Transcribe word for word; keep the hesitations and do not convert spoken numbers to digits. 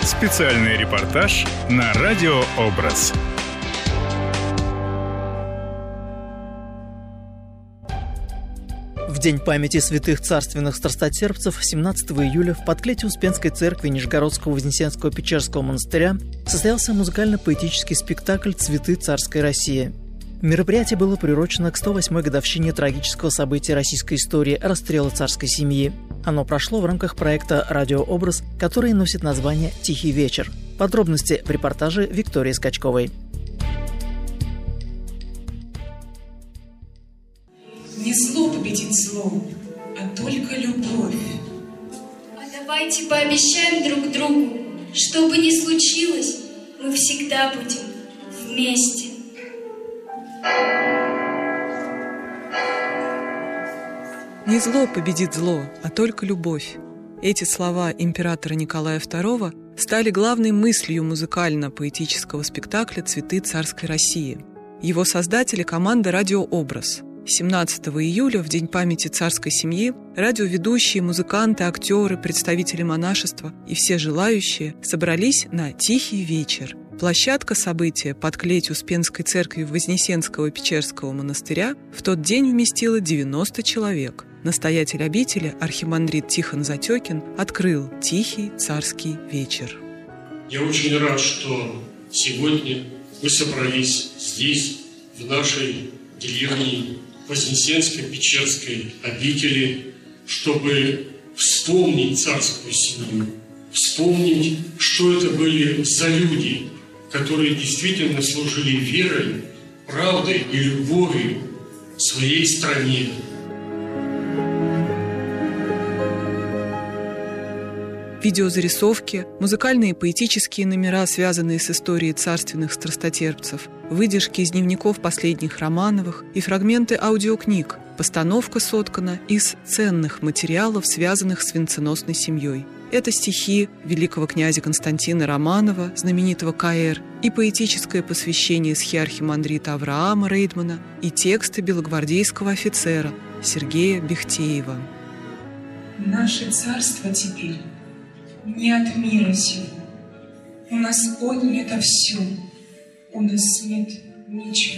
Специальный репортаж на Радио Образ. В день памяти святых царственных страстотерпцев семнадцатого июля в подклете Успенской церкви Нижегородского Вознесенского Печерского монастыря состоялся музыкально-поэтический спектакль «Цветы царской России». Мероприятие было приурочено к сто восьмой годовщине трагического события российской истории – расстрела царской семьи. Оно прошло в рамках проекта «Радиообраз», который носит название «Тихий вечер». Подробности в репортаже Виктории Скачковой. Не зло победит зло, а только любовь. А давайте пообещаем друг другу, что бы ни случилось, мы всегда будем вместе. Не зло победит зло, а только любовь. Эти слова императора Николая второго стали главной мыслью музыкально-поэтического спектакля «Цветы царской России». Его создатели – команда «Радиообраз». семнадцатого июля, в день памяти царской семьи, радиоведущие, музыканты, актеры, представители монашества и все желающие собрались на «Тихий вечер». Площадка события под клеть Успенской церкви Вознесенского Печерского монастыря в тот день вместила девяносто человек. Настоятель обители, архимандрит Тихон Затекин, открыл «Тихий царский вечер». Я очень рад, что сегодня мы собрались здесь, в нашей деревне Вознесенской Печерской обители, чтобы вспомнить царскую семью, вспомнить, что это были за люди, которые действительно служили верой, правдой и любовью своей стране. Видеозарисовки, музыкальные и поэтические номера, связанные с историей царственных страстотерпцев, выдержки из дневников последних Романовых и фрагменты аудиокниг. Постановка соткана из ценных материалов, связанных с венценосной семьей. Это стихи великого князя Константина Романова, знаменитого К Р, и поэтическое посвящение схиархимандрита Авраама Рейдмана, и тексты белогвардейского офицера Сергея Бехтеева. Наше царство теперь не от мира сего. У нас отнято все, у нас нет ничего.